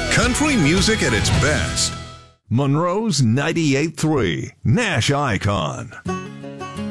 Country music at its best. Monroe's 98.3 Nash Icon.